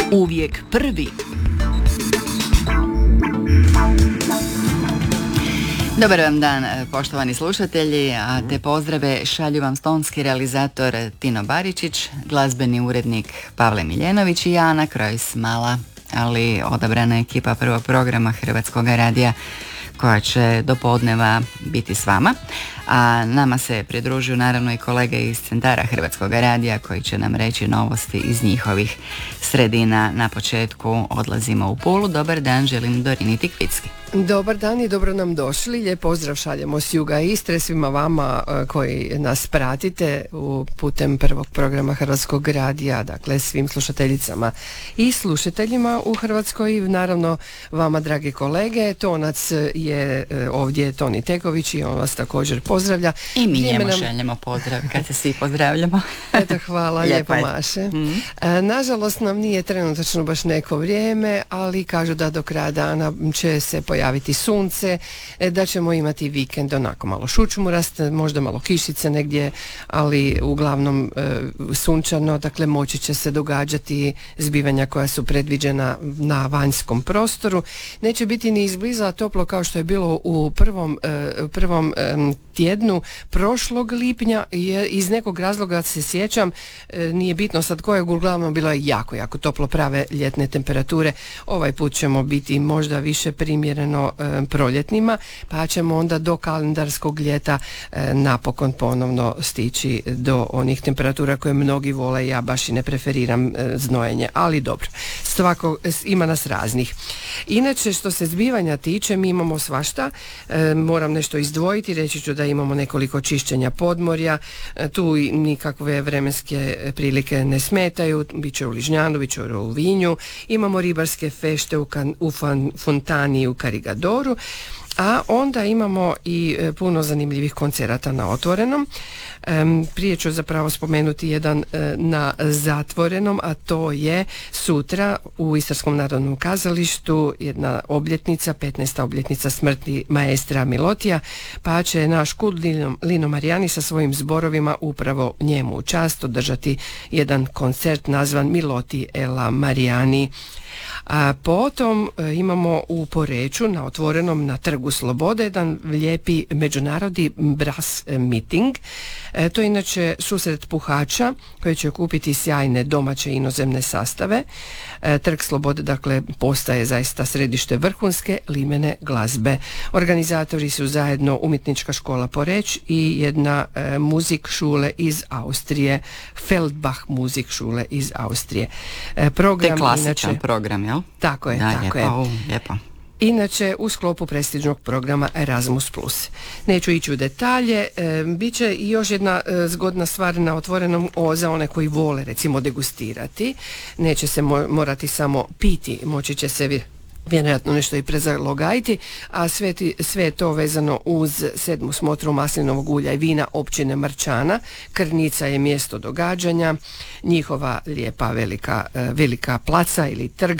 Uvijek prvi. Dobar vam dan, poštovani slušatelji, a te pozdrave šalju vam tonski realizator Tino Baričić, glazbeni urednik Pavle Miljenović i ja na kraju smala, ali odabrana ekipa prvog programa Hrvatskog radija koja će do podneva biti s vama. A nama se pridružuju naravno i kolege iz centara Hrvatskog radija koji će nam reći novosti iz njihovih sredina. Na početku odlazimo u Pulu. Dobar dan, želim Dorini Tikvicki. Dobar dan i dobro nam došli. Lijep pozdrav šaljemo s juga Istre svima vama koji nas pratite putem prvog programa Hrvatskog radija, dakle svim slušateljicama i slušateljima u Hrvatskoj i naravno vama dragi kolege. Tonac je ovdje Toni Teković i on vas također pozdravlja. I mi njemu šaljemo pozdrav kad se svi pozdravljamo. Eto, hvala, lijepo Maše. Nažalost nam nije trenutačno baš neko vrijeme, ali kažu da do kraja dana će se pojaviti sunce, da ćemo imati vikend onako malo šučmurast, možda malo kišice negdje, ali uglavnom sunčano, dakle moći će se događati zbivanja koja su predviđena na vanjskom prostoru. Neće biti ni izbliza toplo kao što je bilo u prvom tjednu prošlog lipnja. Iz nekog razloga se sjećam, nije bitno sad kojeg, uglavnom bilo je jako toplo, prave ljetne temperature. Ovaj put ćemo biti možda više primjereno proljetnima, pa ćemo onda do kalendarskog ljeta napokon ponovno stići do onih temperatura koje mnogi vole. Ja baš i ne preferiram znojenje, ali dobro, svako ima nas raznih. Inače, što se zbivanja tiče, mi imamo svašta. Moram nešto izdvojiti, reći ću da imamo nekoliko čišćenja podmorja, tu nikakve vremenske prilike ne smetaju, bit će u Ližnjanu, bit će u Rovinju, imamo ribarske fešte u Fontani i u Karigadoru, a onda imamo i puno zanimljivih koncerata na otvorenom. Prije ću zapravo spomenuti jedan na zatvorenom, a to je sutra u Istarskom narodnom kazalištu jedna obljetnica, 15. obljetnica smrti maestra Milotija, pa će naš kult Lino Marijani sa svojim zborovima upravo njemu u čast održati jedan koncert nazvan Miloti e la Marijani. A potom imamo u Poreču na otvorenom na Trgu Slobode jedan lijepi međunarodni brass meeting. To je inače susret puhača koji će okupiti sjajne domaće i inozemne sastave. Trg Slobode dakle postaje zaista središte vrhunske limene glazbe. Organizatori su zajedno Umjetnička škola Poreć i jedna Musikschule iz Austrije, Feldbach Musikschule iz Austrije. Program, te klasičan inače, program, jel? Tako je, tako je. Lijepo. Inače, u sklopu prestižnog programa Erasmus+. Neću ići u detalje, bit će i još jedna zgodna stvar na otvorenom za one koji vole recimo degustirati. Neće se morati samo piti, moći će se vjerojatno nešto i prezalogajiti, a sve je to vezano uz 7. smotru maslinovog ulja i vina općine Marčana. Krnica je mjesto događanja, njihova lijepa velika placa ili trg,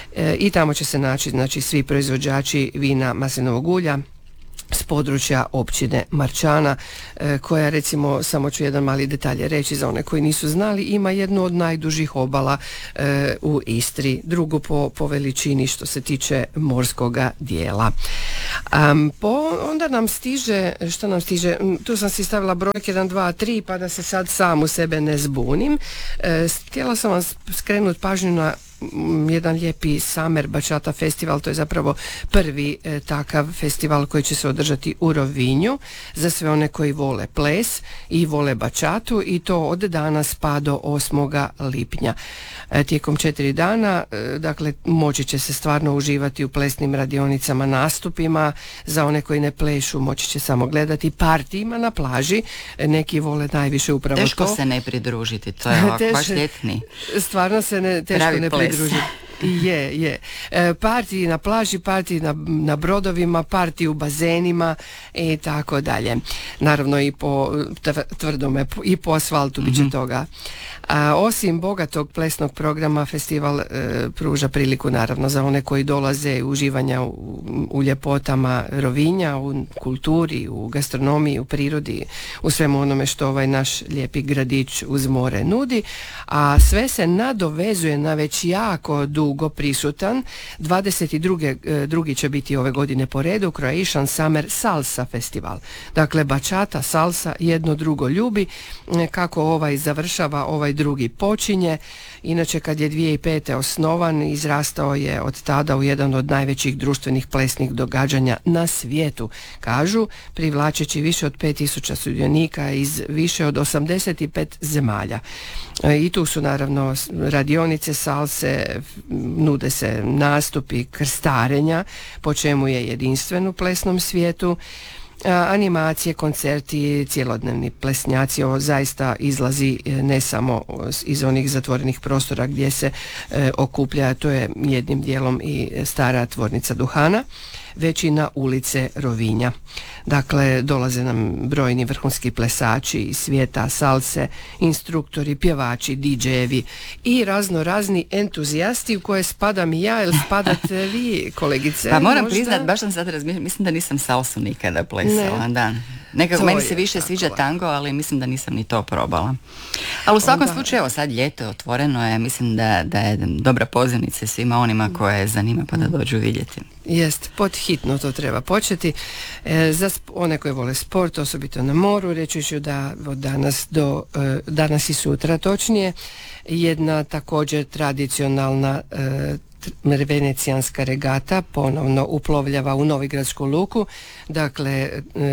i tamo će se naći znači svi proizvođači vina maslinovog ulja s područja općine Marčana, koja recimo, samo ću jedan mali detalj reći za one koji nisu znali, ima jednu od najdužih obala u Istri, drugu po veličini što se tiče morskoga dijela. Onda nam stiže, što nam stiže, tu sam si stavila brojke 1, 2, 3 pa da se sad sam u sebe ne zbunim. Htjela sam vam skrenuti pažnju na jedan lijepi Summer Bachata festival. To je zapravo prvi takav festival koji će se održati u Rovinju za sve one koji vole ples i vole bačatu, i to od danas pa do 8. lipnja. Tijekom 4 dana, dakle, moći će se stvarno uživati u plesnim radionicama, nastupima. Za one koji ne plešu moći će samo gledati, partijima na plaži. Neki vole najviše upravo teško to. Se ne pridružiti, to je ovako baš ljetni. Stvarno se teško ne pridružiti. Je. Partiji na plaži, partiji na brodovima, partiji u bazenima i tako dalje. Naravno i po tvrdome i po asfaltu bit će toga. Osim bogatog plesnog programa, festival pruža priliku naravno za one koji dolaze uživanja u ljepotama Rovinja, u kulturi, u gastronomiji, u prirodi, u svemu onome što ovaj naš lijepi gradić uz more nudi, a sve se nadovezuje na već jako dugo prisutan 22. će biti ove godine po redu Croatian Summer Salsa Festival. Dakle, bačata, salsa, jedno drugo ljubi, kako ovaj završava, ovaj drugi počinje. Inače, kad je 2005. osnovan, izrastao je od tada u jedan od najvećih društvenih plesnih događanja na svijetu, kažu, privlačeći više od 5000 sudionika iz više od 85 zemalja. I tu su naravno radionice salse, nude se nastupi krstarenja, po čemu je jedinstven u plesnom svijetu, animacije, koncerti, cjelodnevni plesnjaci. Ovo zaista izlazi ne samo iz onih zatvorenih prostora gdje se okuplja, to je jednim dijelom i stara tvornica duhana, već i na ulice Rovinja. Dakle, dolaze nam brojni vrhunski plesači iz svijeta salse, instruktori, pjevači, DJ-evi i razni entuzijasti u koje spadam i ja, ili spadate vi, kolegice? Pa moram priznat, baš sam sad razmišljala, mislim da nisam salsu nikada plesala, da. Nekako meni se više sviđa tango, ali mislim da nisam ni to probala. Ali u svakom slučaju, evo sad ljeto je otvoreno, je, mislim da je dobra pozivnica svima onima koje zanima pa da dođu vidjeti. Jest, pod hitno to treba početi. Za one koje vole sport, osobito na moru, reći ću da od danas i sutra točnije, jedna također tradicionalna venecijanska regata ponovno uplovljava u Novigradsku luku. Dakle,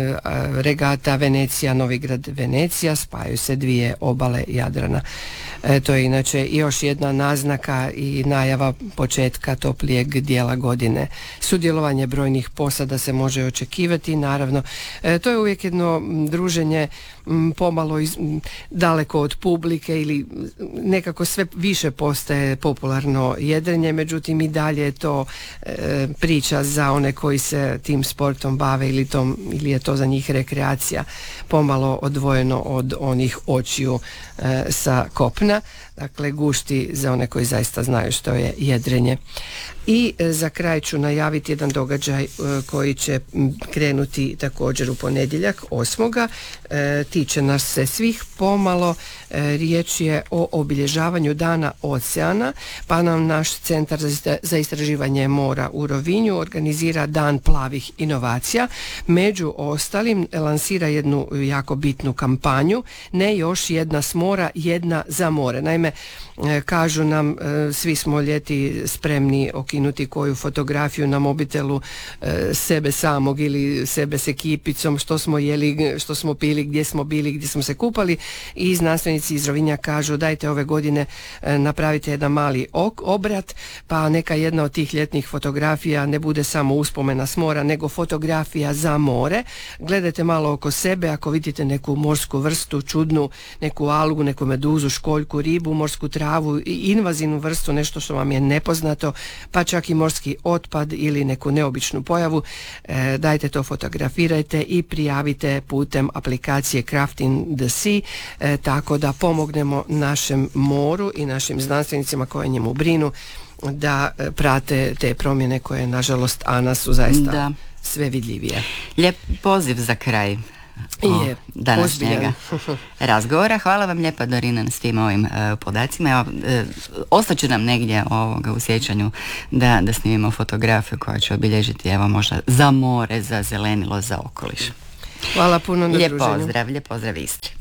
regata Venecija, Novigrad, Venecija, spajaju se dvije obale Jadrana. To je inače još jedna naznaka i najava početka toplijeg dijela godine. Sudjelovanje brojnih posada se može očekivati, naravno. To je uvijek jedno druženje pomalo daleko od publike ili nekako sve više postaje popularno jedrenje, međutim i dalje je to priča za one koji se tim sportom bave ili je to za njih rekreacija, pomalo odvojeno od onih očiju sa kopna. Dakle, gušti za one koji zaista znaju što je jedrenje. I za kraj ću najaviti jedan događaj koji će krenuti također u ponedjeljak 8. Tiče nas se svih pomalo. Riječ je o obilježavanju Dana oceana, pa nam naš Centar za istraživanje mora u Rovinju organizira Dan plavih inovacija. Među ostalim lansira jednu jako bitnu kampanju, ne još jedna s mora, jedna za more. Naime, kažu nam, svi smo ljeti spremni okinuti koju fotografiju na mobitelu sebe samog ili sebe s ekipicom, što smo jeli, što smo pili, gdje smo bili, gdje smo se kupali, i znanstvenici iz Rovinja kažu dajte ove godine napravite jedan mali obrat, pa neka jedna od tih ljetnih fotografija ne bude samo uspomena s mora, nego fotografija za more. Gledajte malo oko sebe, ako vidite neku morsku vrstu čudnu, neku algu, neku meduzu, školjku, ribu, morsku travu i invazivnu vrstu, nešto što vam je nepoznato, pa čak i morski otpad ili neku neobičnu pojavu, dajte to fotografirajte i prijavite putem aplikacije Crafting the Sea, tako da pomognemo našem moru i našim znanstvenicima koji njemu brinu da prate te promjene koje nažalost su zaista sve vidljivije. Lijep poziv za kraj današnjega razgovora. Hvala vam lijepa, Dorina, na svim ovim podacima. Evo, ostaće nam negdje u sjećanju da snimimo fotografiju koja će obilježiti, evo, možda za more, za zelenilo, za okoliš. Hvala puno na druženju. Lijep pozdrav Istri.